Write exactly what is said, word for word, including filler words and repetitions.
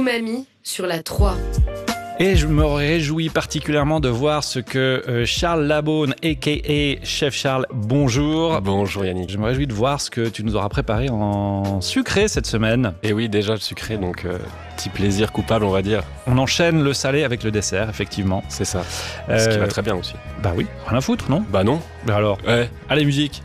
umami sur la trois. Et je me réjouis particulièrement de voir ce que euh, Charles Labaune, aka Chef Charles, bonjour. Bonjour Yannick. Je me réjouis de voir ce que tu nous auras préparé en sucré cette semaine. Et oui, déjà le sucré, donc euh, petit plaisir coupable, on va dire. On enchaîne le salé avec le dessert, effectivement. C'est ça. Euh, Ce qui va très bien aussi. Bah oui, rien à foutre, non? Bah non. Bah alors, Ouais. allez musique.